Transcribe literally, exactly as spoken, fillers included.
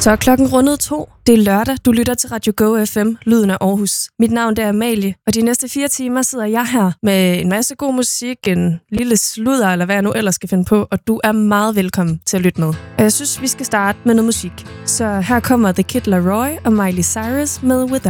Så er klokken rundet to. Det er lørdag. Du lytter til Radio Go F M, lyden af Aarhus. Mit navn er Amalie, og de næste fire timer sidder jeg her med en masse god musik, en lille sludder, eller hvad jeg nu ellers skal finde på, og du er meget velkommen til at lytte med. Og jeg synes, vi skal starte med noget musik. Så her kommer The Kid Laroi og Miley Cyrus med Without.